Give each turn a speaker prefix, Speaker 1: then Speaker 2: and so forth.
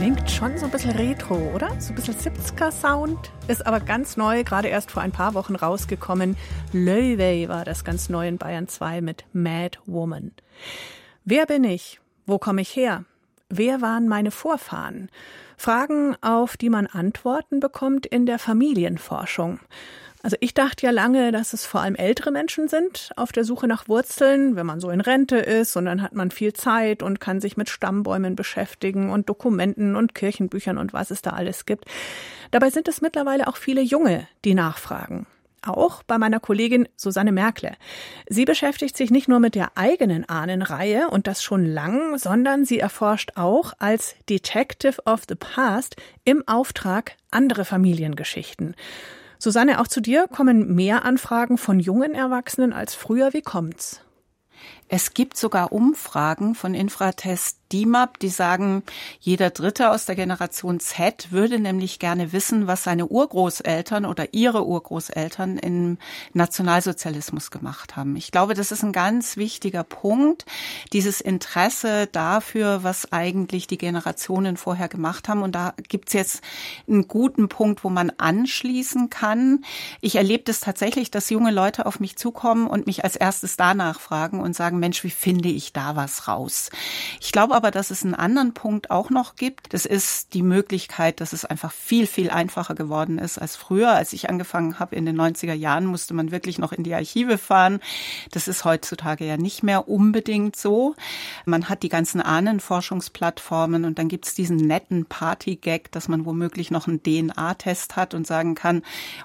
Speaker 1: Klingt schon so ein bisschen retro, oder? So ein bisschen 70er-Sound. Ist aber ganz neu, gerade erst vor ein paar Wochen rausgekommen. Löwey war das ganz neu in Bayern 2 mit Mad Woman. Wer bin ich? Wo komme ich her? Wer waren meine Vorfahren? Fragen, auf die man Antworten bekommt in der Familienforschung. Also ich dachte ja lange, dass es vor allem ältere Menschen sind auf der Suche nach Wurzeln, wenn man so in Rente ist, und dann hat man viel Zeit und kann sich mit Stammbäumen beschäftigen und Dokumenten und Kirchenbüchern und was es da alles gibt. Dabei sind es mittlerweile auch viele Junge, die nachfragen. Auch bei meiner Kollegin Susanne Merkle. Sie beschäftigt sich nicht nur mit der eigenen Ahnenreihe und das schon lang, sondern sie erforscht auch als Detective of the Past im Auftrag andere Familiengeschichten. Susanne, auch zu dir kommen mehr Anfragen von jungen Erwachsenen als früher. Wie kommt's?
Speaker 2: Es gibt sogar Umfragen von Infratest DIMAP, die sagen, jeder Dritte aus der Generation Z würde nämlich gerne wissen, was seine Urgroßeltern oder ihre Urgroßeltern im Nationalsozialismus gemacht haben. Ich glaube, das ist ein ganz wichtiger Punkt, dieses Interesse dafür, was eigentlich die Generationen vorher gemacht haben. Und da gibt's jetzt einen guten Punkt, wo man anschließen kann. Ich erlebe das tatsächlich, dass junge Leute auf mich zukommen und mich als erstes danach fragen und sagen, Mensch, wie finde ich da was raus? Ich glaube aber, dass es einen anderen Punkt auch noch gibt. Das ist die Möglichkeit, dass es einfach viel, viel einfacher geworden ist als früher. Als ich angefangen habe in den 90er Jahren, musste man wirklich noch in die Archive fahren. Das ist heutzutage ja nicht mehr unbedingt so. Man hat die ganzen Ahnenforschungsplattformen und dann gibt es diesen netten Party-Gag, dass man womöglich noch einen DNA-Test hat und sagen kann,